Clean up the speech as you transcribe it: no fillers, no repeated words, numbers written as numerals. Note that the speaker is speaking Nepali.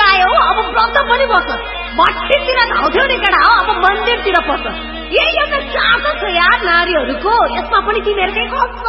आयो अब व्रत पनि बस भट्टीतिर धाउँथ्यो नि केटा हो अब मन्दिरतिर पस यही एउटा चासो छ यार नारीहरूको यसमा पनि तिमीहरूकै कस्तो